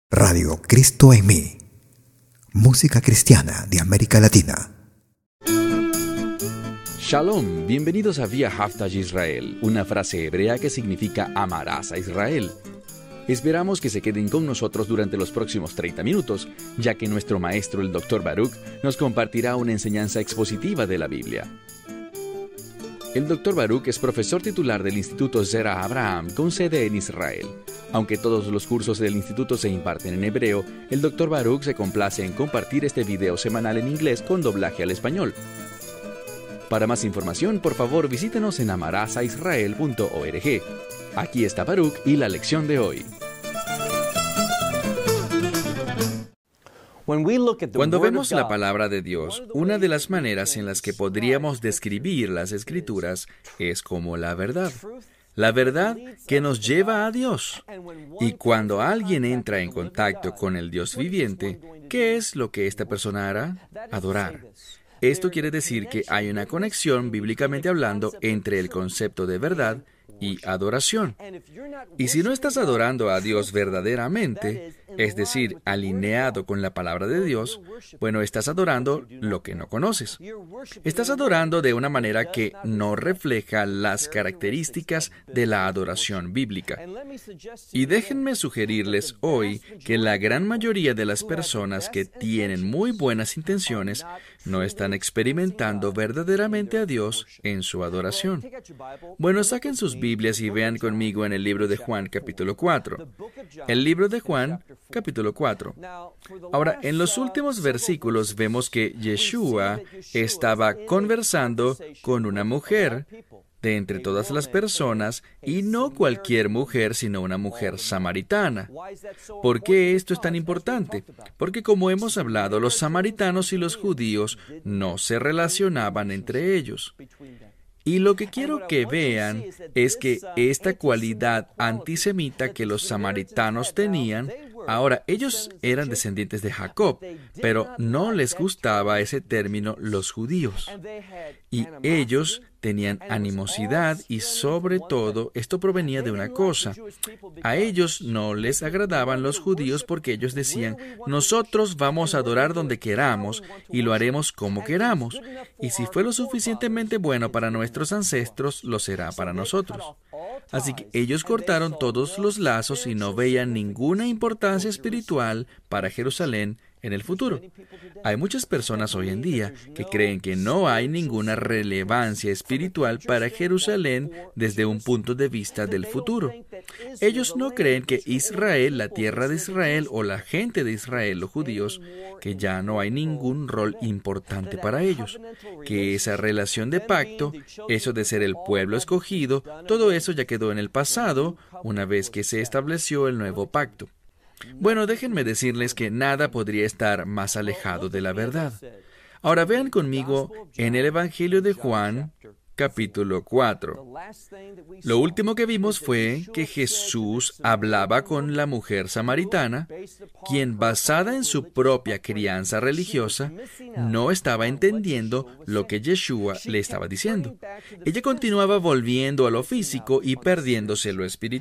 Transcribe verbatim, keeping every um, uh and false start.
Radio Cristo en mí, música cristiana de América Latina. Shalom, bienvenidos a Via Haftaj Israel, una frase hebrea que significa amarás a Israel. Esperamos que se queden con nosotros durante los próximos treinta minutos, ya que nuestro maestro, el doctor Baruch, nos compartirá una enseñanza expositiva de la Biblia. El doctor Baruch es profesor titular del Instituto Zera Abraham, con sede en Israel. Aunque todos los cursos del instituto se imparten en hebreo, el doctor Baruch se complace en compartir este video semanal en inglés con doblaje al español. Para más información, por favor, visítenos en amarasaisrael punto org. Aquí está Baruch y la lección de hoy. Cuando vemos la palabra de Dios, una de las maneras en las que podríamos describir las Escrituras es como la verdad. La verdad que nos lleva a Dios. Y cuando alguien entra en contacto con el Dios viviente, ¿qué es lo que esta persona hará? Adorar. Esto quiere decir que hay una conexión, bíblicamente hablando, entre el concepto de verdad y adoración. Y si no estás adorando a Dios verdaderamente, es decir, alineado con la palabra de Dios, bueno, estás adorando lo que no conoces. Estás adorando de una manera que no refleja las características de la adoración bíblica. Y déjenme sugerirles hoy que la gran mayoría de las personas que tienen muy buenas intenciones no están experimentando verdaderamente a Dios en su adoración. Bueno, saquen sus Biblias y vean conmigo en el libro de Juan, capítulo cuatro. El libro de Juan, capítulo cuatro. Ahora, en los últimos versículos vemos que Yeshua estaba conversando con una mujer de entre todas las personas, y no cualquier mujer, sino una mujer samaritana. ¿Por qué esto es tan importante? Porque, como hemos hablado, los samaritanos y los judíos no se relacionaban entre ellos. Y lo que quiero que vean es que esta cualidad antisemita que los samaritanos tenían, ahora, ellos eran descendientes de Jacob, pero no les gustaba ese término los judíos. Y ellos tenían animosidad y, sobre todo, esto provenía de una cosa. A ellos no les agradaban los judíos porque ellos decían, nosotros vamos a adorar donde queramos y lo haremos como queramos. Y si fue lo suficientemente bueno para nuestros ancestros, lo será para nosotros. Así que ellos cortaron todos los lazos y no veían ninguna importancia espiritual para Jerusalén en el futuro. Hay muchas personas hoy en día que creen que no hay ninguna relevancia espiritual para Jerusalén desde un punto de vista del futuro. Ellos no creen que Israel, la tierra de Israel, o la gente de Israel, los judíos, que ya no hay ningún rol importante para ellos, que esa relación de pacto, eso de ser el pueblo escogido, todo eso ya quedó en el pasado una vez que se estableció el nuevo pacto. Bueno, déjenme decirles que nada podría estar más alejado de la verdad. Ahora vean conmigo en el Evangelio de Juan, capítulo cuatro. Lo último que vimos fue que Jesús hablaba con la mujer samaritana, quien, basada en su propia crianza religiosa, no estaba entendiendo lo que Yeshua le estaba diciendo. Ella continuaba volviendo a lo físico y perdiéndose lo espiritual.